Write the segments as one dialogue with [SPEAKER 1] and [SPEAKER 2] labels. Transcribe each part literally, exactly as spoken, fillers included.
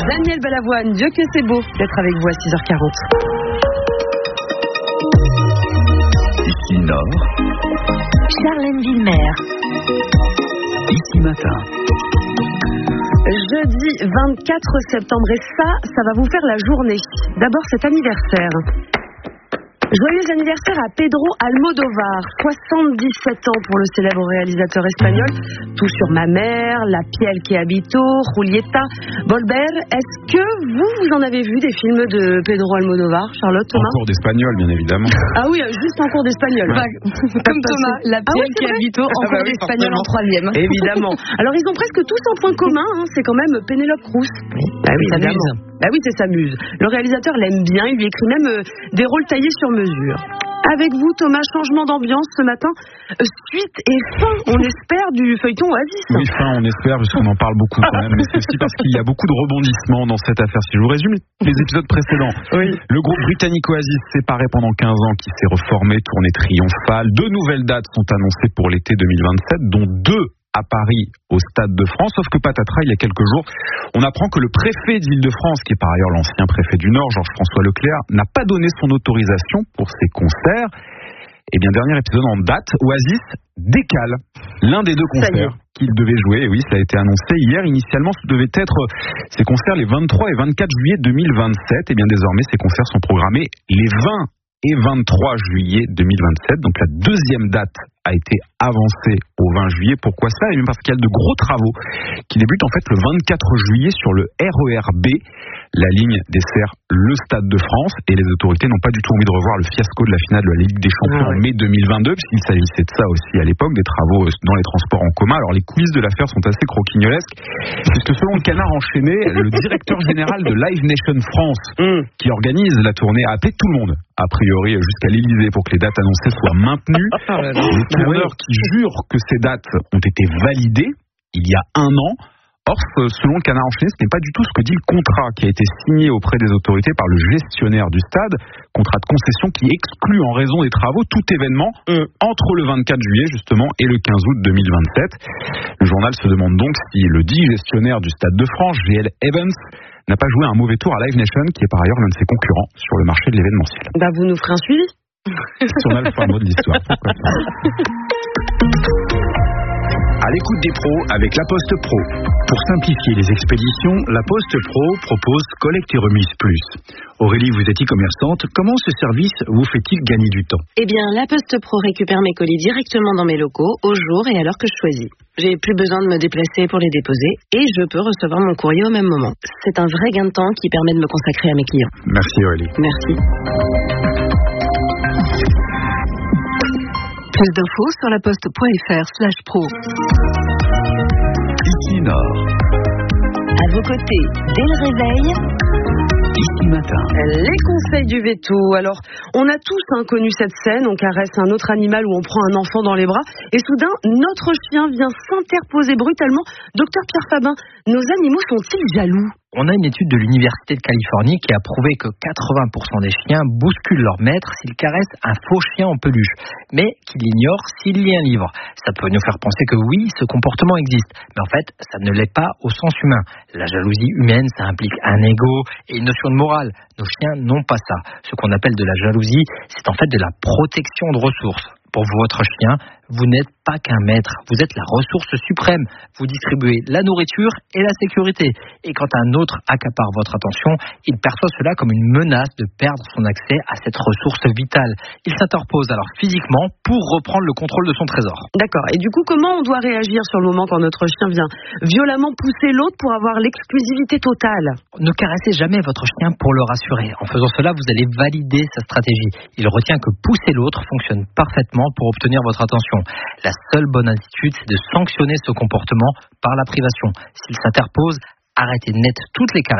[SPEAKER 1] Daniel Balavoine, Dieu que c'est beau d'être avec vous à six heures quarante.
[SPEAKER 2] Ici Nord,
[SPEAKER 3] Charlène Villemer.
[SPEAKER 2] Ici Matin.
[SPEAKER 1] Jeudi vingt-quatre septembre, et ça, ça va vous faire la journée. D'abord cet anniversaire. Joyeux anniversaire à Pedro Almodóvar, soixante-dix-sept ans pour le célèbre réalisateur espagnol. Tout sur ma mère, La piel que habito, Julieta, Volver. Est-ce que vous, vous en avez vu des films de Pedro Almodóvar, Charlotte, Thomas?
[SPEAKER 4] En cours d'espagnol, bien évidemment.
[SPEAKER 1] Ah oui, juste en cours d'espagnol.
[SPEAKER 4] Ouais.
[SPEAKER 1] Bah, comme Thomas, La piel
[SPEAKER 3] Ah ouais,
[SPEAKER 1] que habito, en
[SPEAKER 4] Ah bah
[SPEAKER 1] cours
[SPEAKER 4] oui,
[SPEAKER 1] d'espagnol en
[SPEAKER 4] forcément.
[SPEAKER 1] troisième. Évidemment. Alors ils ont presque tous un point commun, hein, c'est quand même Pénélope Cruz. Bah oui,
[SPEAKER 3] Ça
[SPEAKER 1] évidemment.
[SPEAKER 3] s'amuse.
[SPEAKER 1] Bah oui, c'est sa muse. Le réalisateur l'aime bien, il lui écrit même euh, des rôles taillés sur mesure. Avec vous, Thomas, changement d'ambiance ce matin. Euh, suite et fin, on espère, du feuilleton Oasis.
[SPEAKER 4] Oui, fin, on espère, puisqu'on en parle beaucoup quand même. Mais c'est aussi parce qu'il y a beaucoup de rebondissements dans cette affaire. Si je vous résume les épisodes précédents.
[SPEAKER 1] Oui.
[SPEAKER 4] Le groupe britannique Oasis, séparé pendant quinze ans, qui s'est reformé, tournée triomphale. Deux nouvelles dates sont annoncées pour l'été deux mille vingt-sept, dont deux à Paris, au Stade de France. Sauf que patatras, il y a quelques jours, on apprend que le préfet d'Île-de-France, qui est par ailleurs l'ancien préfet du Nord, Georges-François Leclerc, n'a pas donné son autorisation pour ces concerts. Et bien, dernier épisode en date, Oasis décale l'un des deux
[SPEAKER 1] Ça y est.
[SPEAKER 4] concerts qu'il devait jouer. Et oui, ça a été annoncé hier. Initialement, ce devait être ces concerts les vingt-trois et vingt-quatre juillet deux mille vingt-sept. Et bien, désormais, ces concerts sont programmés les vingt et vingt-trois juillet deux mille vingt-sept. Donc, la deuxième date a été avancée au vingt juillet. Pourquoi ça? Et bien parce qu'il y a de gros travaux qui débutent en fait le vingt-quatre juillet sur le R E R B. La ligne dessert le Stade de France et les autorités n'ont pas du tout envie de revoir le fiasco de la finale de la Ligue des Champions
[SPEAKER 1] Ah ouais.
[SPEAKER 4] en mai deux mille vingt-deux, puisqu'il s'agissait de ça aussi à l'époque, des travaux dans les transports en commun. Alors les coulisses de l'affaire sont assez croquignolesques, puisque selon le Canard enchaîné, le directeur général de Live Nation France,
[SPEAKER 1] Mmh.
[SPEAKER 4] qui organise la tournée, a appelé tout le monde, a priori jusqu'à l'Élysée, pour que les dates annoncées soient maintenues.
[SPEAKER 1] Oh là là.
[SPEAKER 4] Les tourneurs qui jurent que ces dates ont été validées il y a un an. Or, selon le Canard enchaîné, ce n'est pas du tout ce que dit le contrat qui a été signé auprès des autorités par le gestionnaire du stade, contrat de concession qui exclut en raison des travaux tout événement
[SPEAKER 1] Mm.
[SPEAKER 4] entre le vingt-quatre juillet justement et le quinze août deux mille vingt-sept. Le journal se demande donc si le dit gestionnaire du Stade de France, G L Evans, n'a pas joué un mauvais tour à Live Nation, qui est par ailleurs l'un de ses concurrents sur le marché de l'événementiel.
[SPEAKER 1] Bah, vous nous ferez un suivi.
[SPEAKER 4] Si on a le fin mot de l'histoire, pourquoi pas.
[SPEAKER 2] À l'écoute des pros avec La Poste Pro. Pour simplifier les expéditions, La Poste Pro propose collecte et remise plus. Aurélie, vous êtes e-commerçante. Comment ce service vous fait-il gagner du temps?
[SPEAKER 5] Eh bien, La Poste Pro récupère mes colis directement dans mes locaux, au jour et à l'heure que je choisis. J'ai plus besoin de me déplacer pour les déposer et je peux recevoir mon courrier au même moment. C'est un vrai gain de temps qui permet de me consacrer à mes clients.
[SPEAKER 2] Merci Aurélie.
[SPEAKER 5] Merci.
[SPEAKER 3] Plus d'infos sur laposte.fr slash pro.
[SPEAKER 2] Ici Nord,
[SPEAKER 3] À vos côtés, dès le réveil,
[SPEAKER 2] Ici Matin.
[SPEAKER 1] Les conseils du veto. Alors, on a tous hein, connu cette scène, on caresse un autre animal ou on prend un enfant dans les bras et soudain, notre chien vient s'interposer brutalement. Docteur Pierre Fabin, nos animaux sont-ils jaloux?
[SPEAKER 6] On a une étude de l'Université de Californie qui a prouvé que quatre-vingts pour cent des chiens bousculent leur maître s'ils caressent un faux chien en peluche, mais qu'ils l'ignorent s'il lit un livre. Ça peut nous faire penser que oui, ce comportement existe, mais en fait, ça ne l'est pas au sens humain. La jalousie humaine, ça implique un ego et une notion de morale. Nos chiens n'ont pas ça. Ce qu'on appelle de la jalousie, c'est en fait de la protection de ressources. Pour votre chien, vous n'êtes pas qu'un maître, vous êtes la ressource suprême. Vous distribuez la nourriture et la sécurité. Et quand un autre accapare votre attention, il perçoit cela comme une menace de perdre son accès à cette ressource vitale. Il s'interpose alors physiquement pour reprendre le contrôle de son trésor.
[SPEAKER 1] D'accord. Et du coup, comment on doit réagir sur le moment quand notre chien vient violemment pousser l'autre pour avoir l'exclusivité totale?
[SPEAKER 6] Ne caressez jamais votre chien pour le rassurer. En faisant cela, vous allez valider sa stratégie. Il retient que pousser l'autre fonctionne parfaitement pour obtenir votre attention. La seule bonne attitude, c'est de sanctionner ce comportement par la privation. S'il s'interpose, arrêtez net toutes les caresses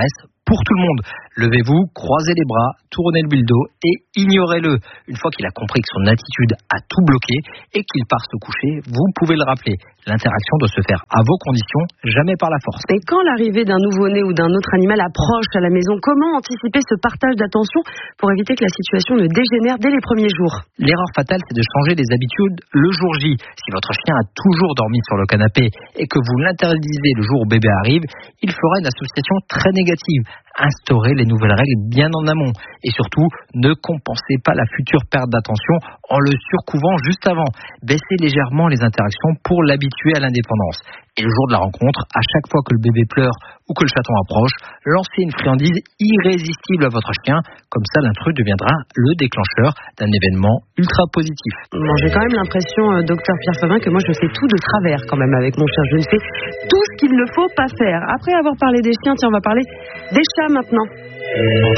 [SPEAKER 6] pour tout le monde. Levez-vous, croisez les bras, tournez-lui le dos et ignorez-le. Une fois qu'il a compris que son attitude a tout bloqué et qu'il part se coucher, vous pouvez le rappeler. L'interaction doit se faire à vos conditions, jamais par la force.
[SPEAKER 1] Et quand l'arrivée d'un nouveau-né ou d'un autre animal approche à la maison, comment anticiper ce partage d'attention pour éviter que la situation ne dégénère dès les premiers jours?
[SPEAKER 6] L'erreur fatale, c'est de changer les habitudes le jour J. Si votre chien a toujours dormi sur le canapé et que vous l'interdisez le jour où bébé arrive, il fera une association très négative. Instaurez les nouvelles règles bien en amont. Et surtout, ne compensez pas la future perte d'attention en le surcouvant juste avant. Baissez légèrement les interactions pour l'habituer à l'indépendance. Et le jour de la rencontre, à chaque fois que le bébé pleure ou que le chaton approche, lancez une friandise irrésistible à votre chien. Comme ça, l'intrus deviendra le déclencheur d'un événement ultra positif.
[SPEAKER 1] Bon, j'ai quand même l'impression, euh, docteur Pierre Favin, que moi je fais tout de travers quand même avec mon chien. Je ne fais tout ce qu'il ne faut pas faire. Après avoir parlé des chiens, tiens, on va parler des chats maintenant.